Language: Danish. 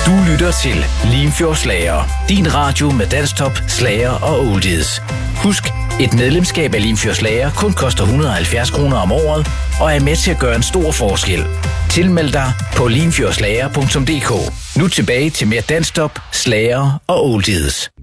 Du lytter til Limfjords Slager. Din radio med danstop, slager og oldies. Husk, et medlemskab af Limfjords Slager kun koster 170 kroner om året og er med til at gøre en stor forskel. Tilmeld dig på limfjordslager.dk. Nu tilbage til mere danstop, slager og oldies.